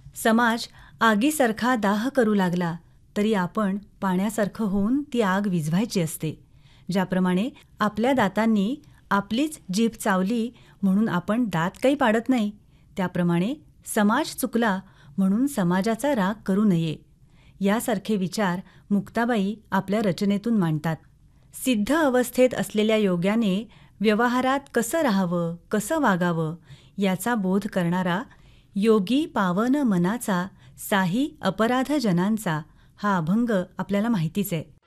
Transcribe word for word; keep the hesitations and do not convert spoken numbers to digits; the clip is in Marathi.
समाज आगीसारखा दाह करू लागला तरी आपण पाण्यासारखं होऊन ती आग विझवायची असते. ज्याप्रमाणे आपल्या दातांनी आपलीच जीभ चावली म्हणून आपण दात काही पाडत नाही, त्याप्रमाणे समाज चुकला म्हणून समाजाचा राग करू नये. यासारखे विचार मुक्ताबाई आपल्या रचनेतून मांडतात. सिद्ध अवस्थेत असलेल्या योग्याने व्यवहारात कसं राहावं, कसं वागावं याचा बोध करणारा योगी पावन मनाचा साही अपराध जनांचा हा अभंग आपल्याला माहितीच आहे.